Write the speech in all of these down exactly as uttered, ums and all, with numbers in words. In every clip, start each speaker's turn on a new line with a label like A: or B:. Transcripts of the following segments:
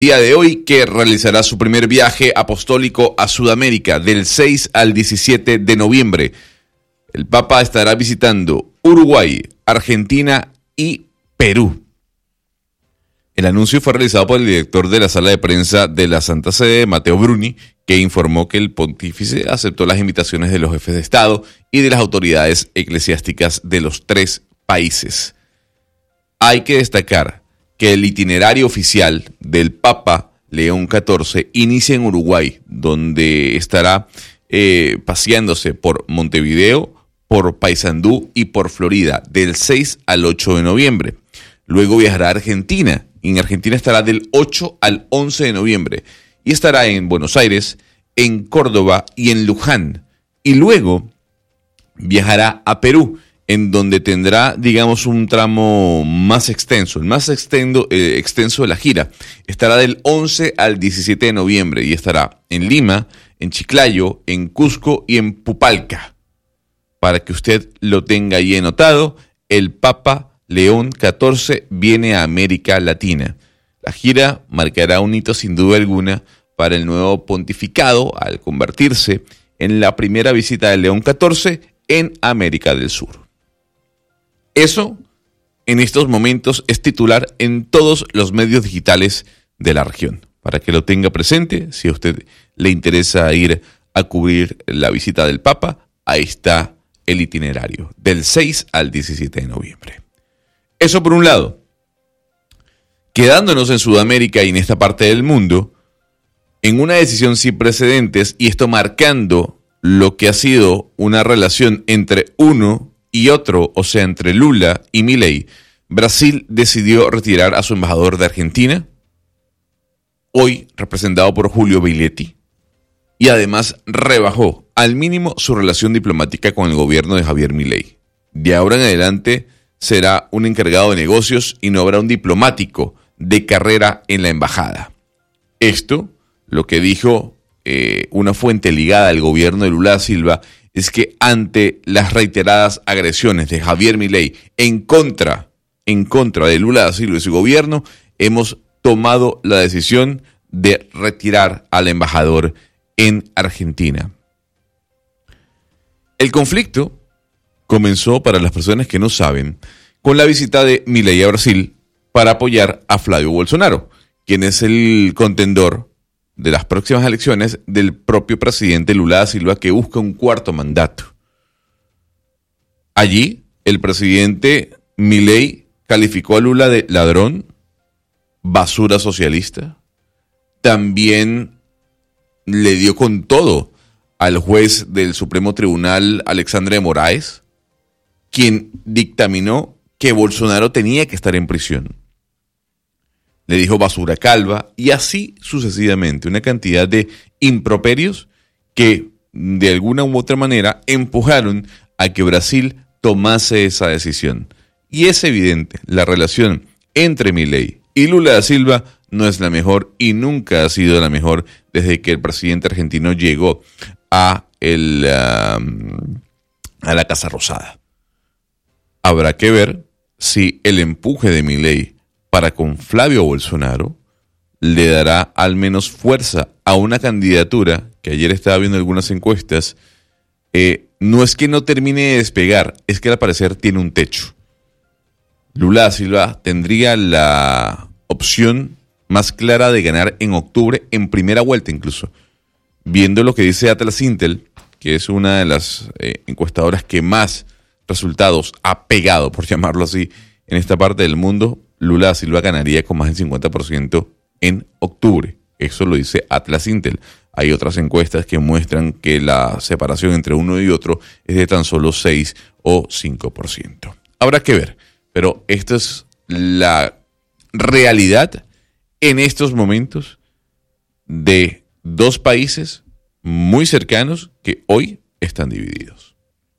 A: día de hoy que realizará su primer viaje apostólico a Sudamérica del seis al diecisiete de noviembre. El Papa estará visitando Uruguay, Argentina y Perú. El anuncio fue realizado por el director de la sala de prensa de la Santa Sede, Matteo Bruni, que informó que el pontífice aceptó las invitaciones de los jefes de Estado y de las autoridades eclesiásticas de los tres países. Hay que destacar que el itinerario oficial del Papa León catorce inicia en Uruguay, donde estará eh, paseándose por Montevideo, por Paysandú y por Florida, del seis al ocho de noviembre. Luego viajará a Argentina, y en Argentina estará del ocho al once de noviembre, y estará en Buenos Aires, en Córdoba y en Luján. Y luego viajará a Perú, en donde tendrá, digamos, un tramo más extenso, el más extendo, eh, extenso de la gira. Estará del once al diecisiete de noviembre y estará en Lima, en Chiclayo, en Cusco y en Pupalca. Para que usted lo tenga ahí anotado, el Papa León catorce viene a América Latina. La gira marcará un hito sin duda alguna para el nuevo pontificado al convertirse en la primera visita de León catorce en América del Sur. Eso, en estos momentos, es titular en todos los medios digitales de la región. Para que lo tenga presente, si a usted le interesa ir a cubrir la visita del Papa, ahí está el itinerario, del seis al diecisiete de noviembre. Eso por un lado. Quedándonos en Sudamérica y en esta parte del mundo, en una decisión sin precedentes, y esto marcando lo que ha sido una relación entre uno y otro, o sea, entre Lula y Milei, Brasil decidió retirar a su embajador de Argentina, hoy representado por Julio Biglietti, y además rebajó al mínimo su relación diplomática con el gobierno de Javier Milei. De ahora en adelante será un encargado de negocios y no habrá un diplomático de carrera en la embajada. Esto, lo que dijo eh, una fuente ligada al gobierno de Lula da Silva, es que ante las reiteradas agresiones de Javier Milei en contra, en contra de Lula da Silva y su gobierno, hemos tomado la decisión de retirar al embajador en Argentina. El conflicto comenzó, para las personas que no saben, con la visita de Milei a Brasil para apoyar a Flavio Bolsonaro, quien es el contendor de las próximas elecciones del propio presidente Lula da Silva, que busca un cuarto mandato. Allí, el presidente Milei calificó a Lula de ladrón, basura socialista. También le dio con todo al juez del Supremo Tribunal, Alexandre de Moraes, quien dictaminó que Bolsonaro tenía que estar en prisión. Le dijo basura calva y así sucesivamente, una cantidad de improperios que de alguna u otra manera empujaron a que Brasil tomase esa decisión. Y es evidente, la relación entre Milei y Lula da Silva no es la mejor y nunca ha sido la mejor desde que el presidente argentino llegó a, el, um, a la Casa Rosada. Habrá que ver si el empuje de Milei para con Flavio Bolsonaro le dará al menos fuerza a una candidatura que ayer estaba viendo algunas encuestas. Eh, no es que no termine de despegar, es que al parecer tiene un techo. Lula da Silva tendría la opción más clara de ganar en octubre, en primera vuelta incluso. Viendo lo que dice Atlas Intel, que es una de las eh, encuestadoras que más resultados ha pegado, por llamarlo así, en esta parte del mundo, Lula da Silva ganaría con más del cincuenta por ciento en octubre. Eso lo dice Atlas Intel. Hay otras encuestas que muestran que la separación entre uno y otro es de tan solo seis o cinco por ciento. Habrá que ver, pero esta es la realidad en estos momentos de dos países muy cercanos que hoy están divididos.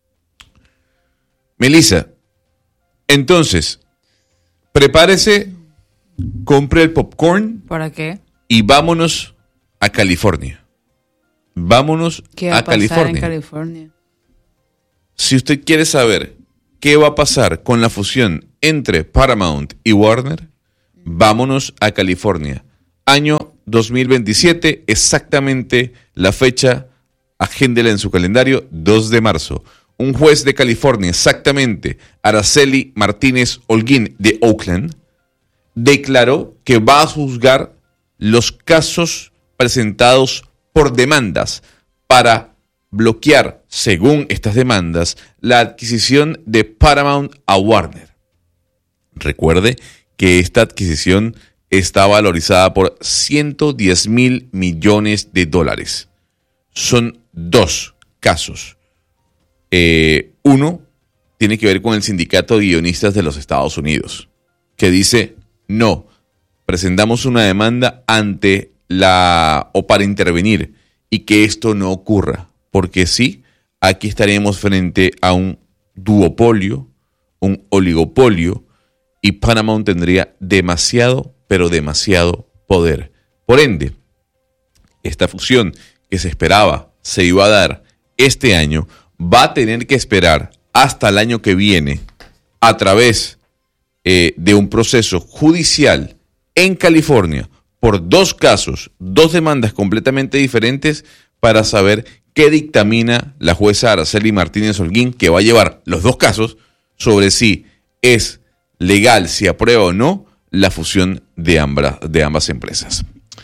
A: Melissa, entonces, prepárese, compre el popcorn.
B: ¿Para qué?
A: Y vámonos a California. Vámonos
B: ¿Qué va
A: a
B: a pasar
A: California.
B: en California?
A: Si usted quiere saber qué va a pasar con la fusión entre Paramount y Warner, vámonos a California. año dos mil veintisiete, exactamente la fecha, agéndela en su calendario, dos de marzo. Un juez de California, exactamente, Araceli Martínez Holguín de Oakland, declaró que va a juzgar los casos presentados por demandas para bloquear, según estas demandas, la adquisición de Paramount a Warner. Recuerde que esta adquisición está valorizada por ciento diez mil millones de dólares. Son dos casos. Eh, uno tiene que ver con el Sindicato de Guionistas de los Estados Unidos, que dice, no, presentamos una demanda ante la, o para intervenir, y que esto no ocurra, porque sí, aquí estaremos frente a un duopolio, un oligopolio, y Paramount tendría demasiado, pero demasiado poder. Por ende, esta fusión que se esperaba se iba a dar este año, va a tener que esperar hasta el año que viene a través eh, de un proceso judicial en California por dos casos, dos demandas completamente diferentes para saber qué dictamina la jueza Araceli Martínez Holguín, que va a llevar los dos casos sobre si es legal, si aprueba o no la fusión de ambas, de ambas empresas.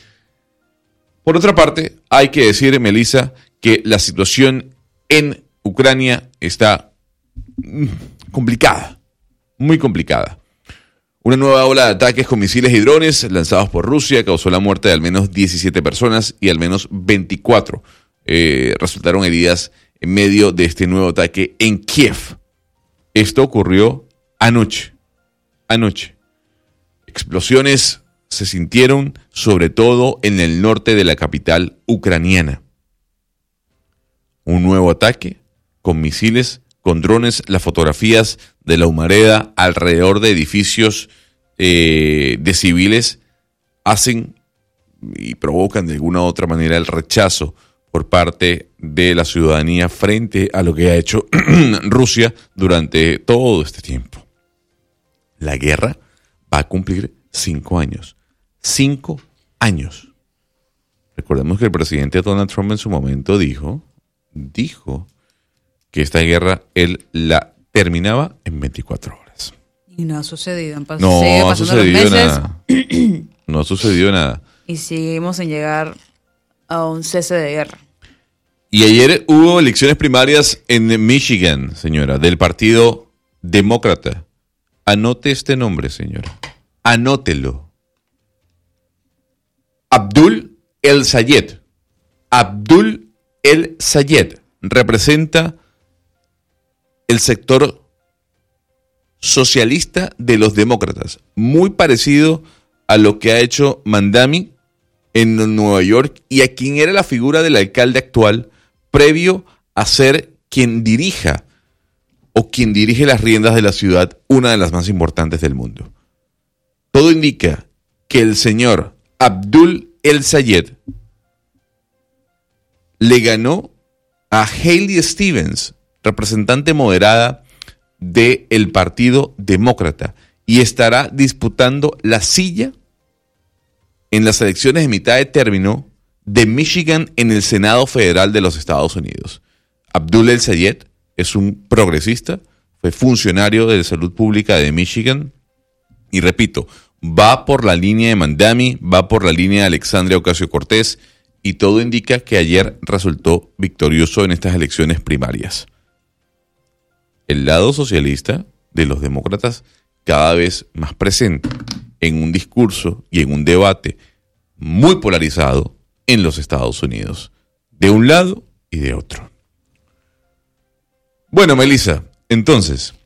A: Por otra parte, hay que decir, Melissa, que la situación en Ucrania está complicada, muy complicada. Una nueva ola de ataques con misiles y drones lanzados por Rusia causó la muerte de al menos diecisiete personas y al menos veinticuatro eh, resultaron heridas en medio de este nuevo ataque en Kiev. Esto ocurrió anoche, anoche. Explosiones se sintieron sobre todo en el norte de la capital ucraniana. Un nuevo ataque con misiles, con drones, las fotografías de la humareda alrededor de edificios eh, de civiles hacen y provocan de alguna u otra manera el rechazo por parte de la ciudadanía frente a lo que ha hecho Rusia durante todo este tiempo. La guerra va a cumplir cinco años. Cinco años. Recordemos que el presidente Donald Trump en su momento dijo, dijo que esta guerra él la terminaba en veinticuatro horas.
B: Y no ha sucedido. Han pas-
A: no
B: sigue
A: ha
B: pasando
A: sucedido
B: los meses.
A: nada. No ha sucedido nada.
B: Y seguimos sin llegar a un cese de guerra.
A: Y ayer hubo elecciones primarias en Michigan, señora, del Partido Demócrata. Anote este nombre, señora. Anótelo. Abdul El-Sayed. Abdul El-Sayed representa el sector socialista de los demócratas, muy parecido a lo que ha hecho Mandami en Nueva York y a quien era la figura del alcalde actual previo a ser quien dirija o quien dirige las riendas de la ciudad, una de las más importantes del mundo. Todo indica que el señor Abdul El-Sayed le ganó a Haley Stevens, representante moderada del Partido Demócrata, y estará disputando la silla en las elecciones de mitad de término de Michigan en el Senado Federal de los Estados Unidos. Abdul El-Sayed es un progresista, fue funcionario de salud pública de Michigan y, repito, va por la línea de Mandami, va por la línea de Alexandria Ocasio-Cortez, y todo indica que ayer resultó victorioso en estas elecciones primarias. El lado socialista de los demócratas cada vez más presente en un discurso y en un debate muy polarizado en los Estados Unidos, de un lado y de otro. Bueno, Melissa, entonces,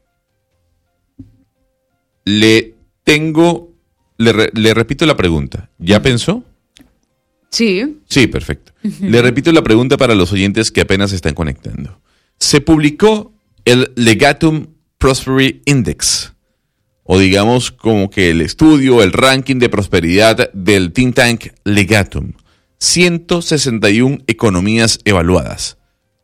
A: le tengo, le, re, le repito la pregunta. ¿Ya pensó?
B: Sí.
A: Sí, perfecto. Uh-huh. Le repito la pregunta para los oyentes que apenas se están conectando. Se publicó el Legatum Prosperity Index, o digamos como que el estudio, el ranking de prosperidad del think tank Legatum. ciento sesenta y una economías evaluadas.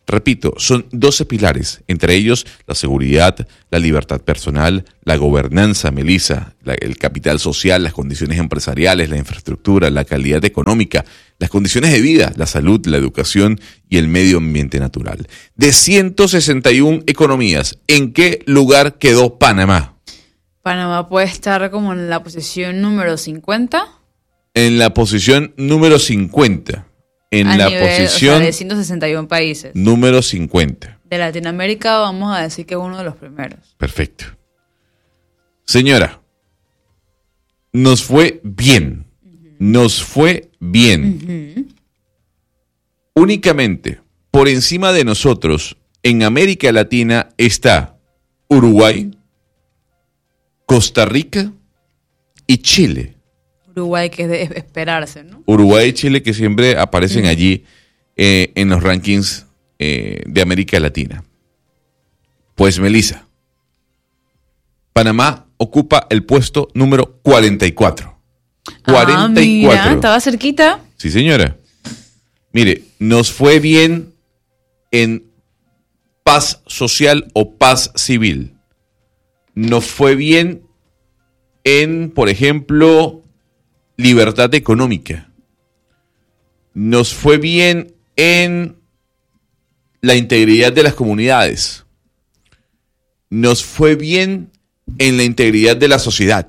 A: Repito, son doce pilares, entre ellos la seguridad, la libertad personal, la gobernanza, Melissa, la, el capital social, las condiciones empresariales, la infraestructura, la calidad económica, las condiciones de vida, la salud, la educación y el medio ambiente natural. De ciento sesenta y una economías, ¿en qué lugar quedó Panamá?
B: Panamá puede estar como en la posición número cincuenta.
A: En la posición número cincuenta. En
B: a
A: la
B: nivel,
A: posición
B: o sea, de ciento sesenta y uno países.
A: número cincuenta.
B: De Latinoamérica vamos a decir que es uno de los primeros.
A: Perfecto. Señora, nos fue bien. Uh-huh. Nos fue bien. Uh-huh. Únicamente por encima de nosotros en América Latina está Uruguay, Costa Rica y Chile.
B: Uruguay, que es de esperarse, ¿no?
A: Uruguay y Chile, que siempre aparecen allí eh, en los rankings eh, de América Latina. Pues, Melissa, Panamá ocupa el puesto número cuarenta y cuatro. cuarenta y cuatro.
B: Ah, mira, estaba cerquita.
A: Sí, señora. Mire, nos fue bien en paz social o paz civil. Nos fue bien en, por ejemplo, libertad económica. Nos fue bien en la integridad de las comunidades. Nos fue bien en la integridad de la sociedad.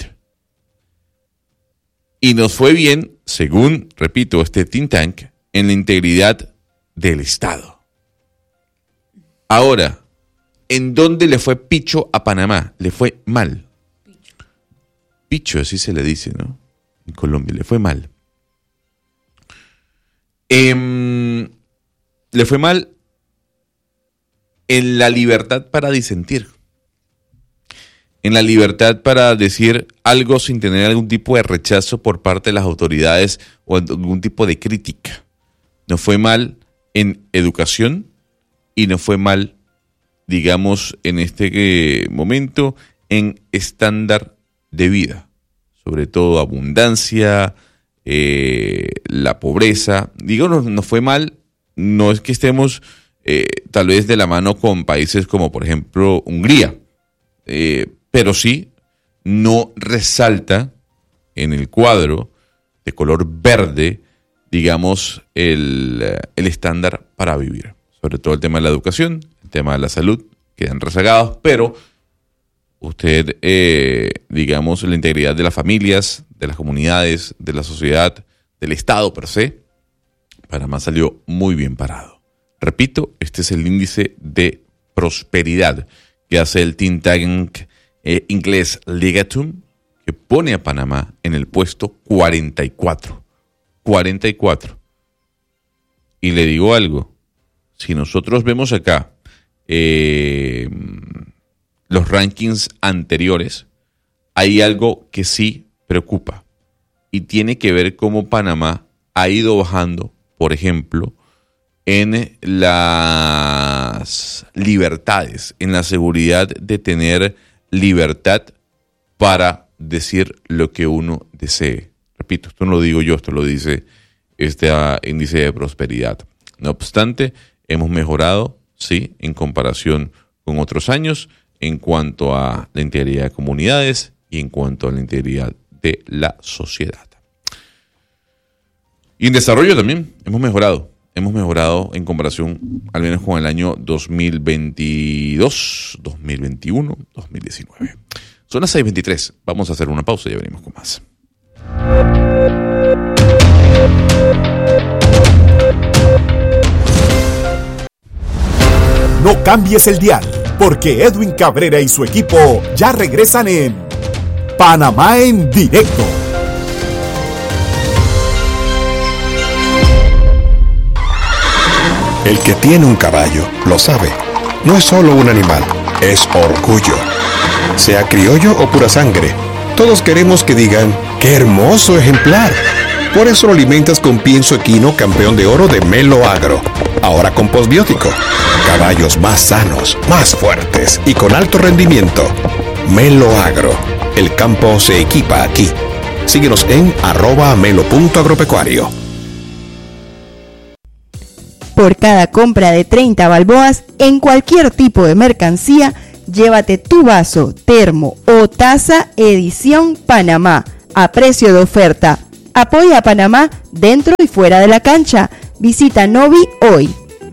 A: Y nos fue bien, según, repito, este think tank, en la integridad del Estado. Ahora, ¿en dónde le fue picho a Panamá? Le fue mal. Picho, picho así se le dice, ¿no? En Colombia le fue mal. Eh, le fue mal en la libertad para disentir. En la libertad para decir algo sin tener algún tipo de rechazo por parte de las autoridades o algún tipo de crítica. No fue mal en educación y no fue mal, digamos, en este eh, momento, en estándar de vida. Sobre todo abundancia, eh, la pobreza. Digo, no, no fue mal, no es que estemos eh, tal vez de la mano con países como, por ejemplo, Hungría, eh, pero sí no resalta en el cuadro de color verde, digamos, el, el estándar para vivir. Sobre todo el tema de la educación, el tema de la salud, quedan rezagados, pero usted, eh, digamos, la integridad de las familias, de las comunidades, de la sociedad, del Estado per se, Panamá salió muy bien parado. Repito, este es el índice de prosperidad que hace el think tank eh, inglés Legatum, que pone a Panamá en el puesto cuarenta y cuatro. cuarenta y cuatro. Y le digo algo, si nosotros vemos acá eh, los rankings anteriores, hay algo que sí preocupa y tiene que ver cómo Panamá ha ido bajando, por ejemplo, en las libertades, en la seguridad de tener libertad para decir lo que uno desee. Repito, esto no lo digo yo, esto lo dice este uh, índice de prosperidad. No obstante, hemos mejorado, sí, en comparación con otros años, en cuanto a la integridad de comunidades y en cuanto a la integridad de la sociedad. Y en desarrollo también hemos mejorado. Hemos mejorado en comparación, al menos con el año dos mil veintidós, dos mil veintiuno, dos mil diecinueve. Son las seis veintitrés. Vamos a hacer una pausa y ya venimos con más.
C: No cambies el dial, porque Edwin Cabrera y su equipo ya regresan en Panamá en Directo.
D: El que tiene un caballo lo sabe. No es solo un animal, es orgullo. Sea criollo o pura sangre, todos queremos que digan, ¡qué hermoso ejemplar! Por eso lo alimentas con pienso equino campeón de oro de Melo Agro. Ahora con postbiótico. Caballos más sanos, más fuertes y con alto rendimiento. Melo Agro. El campo se equipa aquí. Síguenos en arroba melo punto agropecuario.
E: Por cada compra de treinta balboas en cualquier tipo de mercancía, llévate tu vaso, termo o taza edición Panamá a precio de oferta. Apoya a Panamá dentro y fuera de la cancha. Visita Novi hoy.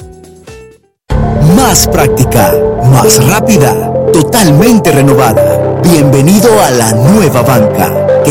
F: Más práctica, más rápida, totalmente renovada. Bienvenido a la nueva banca.